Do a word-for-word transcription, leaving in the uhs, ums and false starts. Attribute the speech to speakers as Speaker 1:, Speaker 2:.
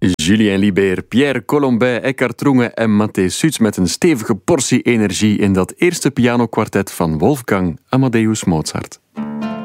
Speaker 1: Julien Libert, Pierre Colombin, Eckhart Runge en Matthäus Suets met een stevige portie energie in dat eerste pianokwartet van Wolfgang Amadeus Mozart.